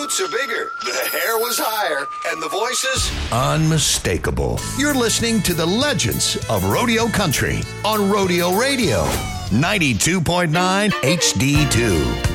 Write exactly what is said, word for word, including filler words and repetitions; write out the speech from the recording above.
boots are bigger, the hair was higher, and the voices unmistakable. You're listening to the legends of Rodeo Country on Rodeo Radio, ninety-two point nine H D two.